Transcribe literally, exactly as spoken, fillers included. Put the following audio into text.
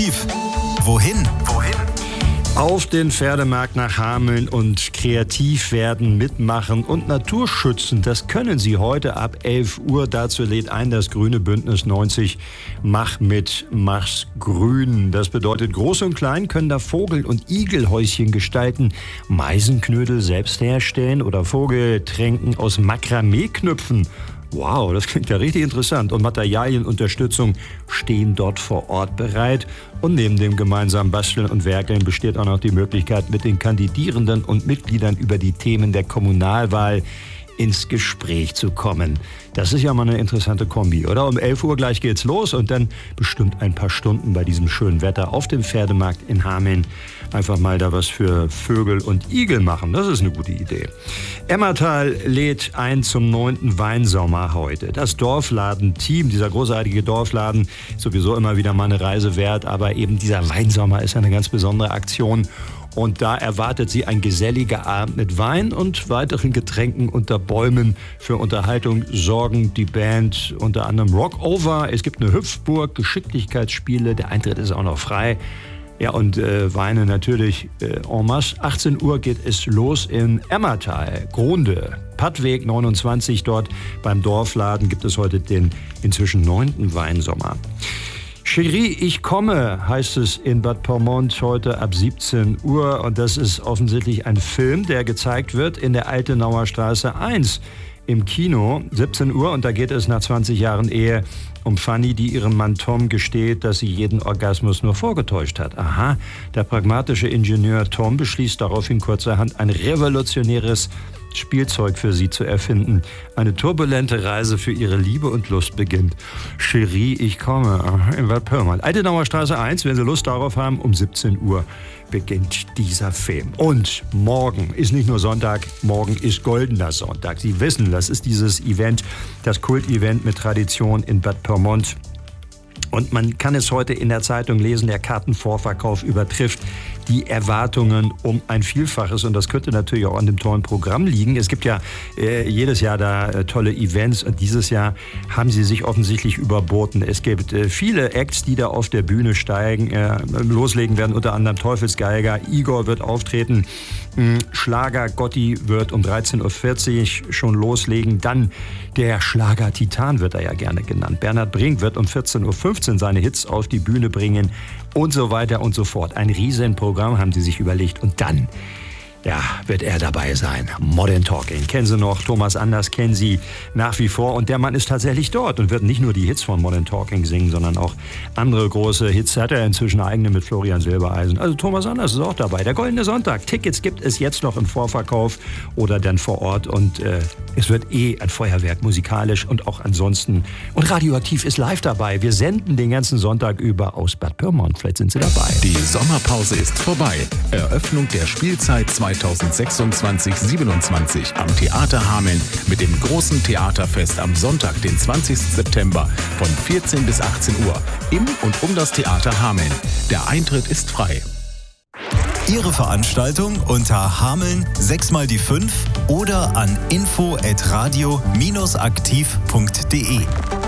Aktiv. Wohin? Wohin? Auf den Pferdemarkt nach Hameln und kreativ werden, mitmachen und Natur schützen. Das können Sie heute ab elf Uhr. Dazu lädt ein das Grüne Bündnis neunzig. Mach mit, mach's grün. Das bedeutet, Groß und Klein können da Vogel- und Igelhäuschen gestalten, Meisenknödel selbst herstellen oder Vogeltränken aus Makramee knüpfen. Wow, das klingt ja richtig interessant. Und Materialienunterstützung stehen dort vor Ort bereit. Und neben dem gemeinsamen Basteln und Werkeln besteht auch noch die Möglichkeit, mit den Kandidierenden und Mitgliedern über die Themen der Kommunalwahl ins Gespräch zu kommen. Das ist ja mal eine interessante Kombi, oder? Um elf Uhr gleich geht's los und dann bestimmt ein paar Stunden bei diesem schönen Wetter auf dem Pferdemarkt in Hameln einfach mal da was für Vögel und Igel machen. Das ist eine gute Idee. Emmertal lädt ein zum neunten Weinsommer heute. Das Dorfladen-Team, dieser großartige Dorfladen, ist sowieso immer wieder mal eine Reise wert, aber eben dieser Weinsommer ist eine ganz besondere Aktion. Und da erwartet sie ein geselliger Abend mit Wein und weiteren Getränken unter Bäumen. Für Unterhaltung sorgen die Band unter anderem Rockover. Es gibt eine Hüpfburg, Geschicklichkeitsspiele. Der Eintritt ist auch noch frei. Ja, und äh, Weine natürlich äh, en masse. achtzehn Uhr geht es los in Emmertal, Gronde, Pattweg neunundzwanzig. Dort beim Dorfladen gibt es heute den inzwischen neunten Weinsommer. Chérie, ich komme, heißt es in Bad Pyrmont heute ab siebzehn Uhr. Und das ist offensichtlich ein Film, der gezeigt wird in der Altenauer Straße eins im Kino. siebzehn Uhr, und da geht es nach zwanzig Jahren Ehe um Fanny, die ihrem Mann Tom gesteht, dass sie jeden Orgasmus nur vorgetäuscht hat. Aha, der pragmatische Ingenieur Tom beschließt daraufhin kurzerhand ein revolutionäres Spielzeug für sie zu erfinden. Eine turbulente Reise für ihre Liebe und Lust beginnt. Chérie, ich komme. In Bad Pyrmont. Altenauer Straße eins, wenn Sie Lust darauf haben, um siebzehn Uhr beginnt dieser Film. Und morgen ist nicht nur Sonntag, morgen ist Goldener Sonntag. Sie wissen, das ist dieses Event, das Kult-Event mit Tradition in Bad Pyrmont. Und man kann es heute in der Zeitung lesen, der Kartenvorverkauf übertrifft die Erwartungen um ein Vielfaches. Und das könnte natürlich auch an dem tollen Programm liegen. Es gibt ja äh, jedes Jahr da äh, tolle Events. Und dieses Jahr haben sie sich offensichtlich überboten. Es gibt äh, viele Acts, die da auf der Bühne steigen, äh, loslegen werden. Unter anderem Teufelsgeiger, Igor wird auftreten. Schlager Gotti wird um dreizehn Uhr vierzig schon loslegen. Dann der Schlager Titan wird er ja gerne genannt. Bernhard Brink wird um vierzehn Uhr fünfzehn seine Hits auf die Bühne bringen und so weiter und so fort. Ein Riesenprogramm haben sie sich überlegt. Und dann, ja, wird er dabei sein. Modern Talking. Kennen Sie noch? Thomas Anders kennen Sie nach wie vor. Und der Mann ist tatsächlich dort und wird nicht nur die Hits von Modern Talking singen, sondern auch andere große Hits hat er inzwischen eigene mit Florian Silbereisen. Also Thomas Anders ist auch dabei. Der Goldene Sonntag. Tickets gibt es jetzt noch im Vorverkauf oder dann vor Ort. Und äh, es wird eh ein Feuerwerk musikalisch und auch ansonsten. Und Radioaktiv ist live dabei. Wir senden den ganzen Sonntag über aus Bad Pyrmont. Vielleicht sind Sie dabei. Die Sommerpause ist vorbei. Eröffnung der Spielzeit zweitausendsechsundzwanzig siebenundzwanzig am Theater Hameln mit dem großen Theaterfest am Sonntag, den zwanzigsten September von vierzehn bis achtzehn Uhr im und um das Theater Hameln. Der Eintritt ist frei. Ihre Veranstaltung unter Hameln sechs mal die fünf oder an info at radio aktiv punkt de.